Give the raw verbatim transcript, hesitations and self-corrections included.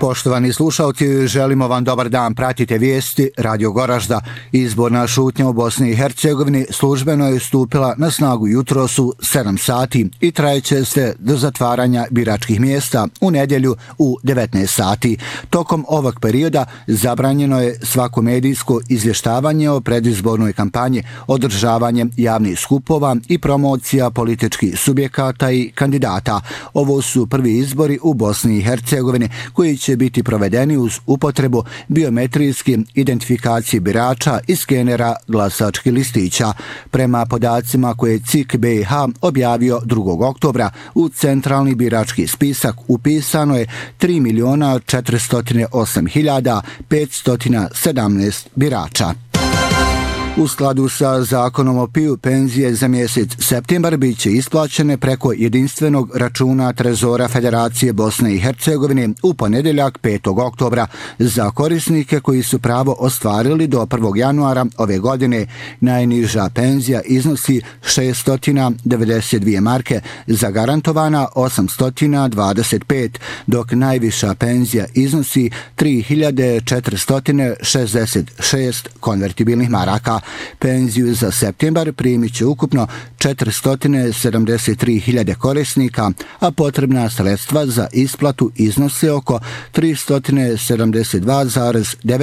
Poštovani slušalci, želimo vam dobar dan. Pratite vijesti Radio Goražda. Izborna šutnja u Bosni i Hercegovini službeno je stupila na snagu jutros u sedam sati i trajeće se do zatvaranja biračkih mjesta u nedjelju u devetnaest sati. Tokom ovog perioda zabranjeno je svako medijsko izvještavanje o predizbornoj kampanji, održavanje javnih skupova i promocija političkih subjekata i kandidata. Ovo su prvi izbori u Bosni i Hercegovini koji će biti provedeni uz upotrebu biometrijske identifikacije birača i skenera glasačkih listića. Prema podacima koje je C I K B i H objavio drugog oktobra, u centralni birački spisak upisano je tri miliona četiristo osam hiljada petsto sedamnaest birača. U skladu sa zakonom o P I U, penzije za mjesec septembar bit će isplaćene preko jedinstvenog računa Trezora Federacije Bosne i Hercegovine u ponedjeljak petog oktobra za korisnike koji su pravo ostvarili do prvog januara ove godine. Najniža penzija iznosi šesto devedeset dvije marke, zagarantovana osamsto dvadeset pet, dok najviša penzija iznosi tri hiljade četiristo šezdeset šest konvertibilnih maraka. Penziju za septembar primit će ukupno četiristo sedamdeset tri hiljade korisnika, a potrebna sredstva za isplatu iznose oko tristo sedamdeset dva zarez devet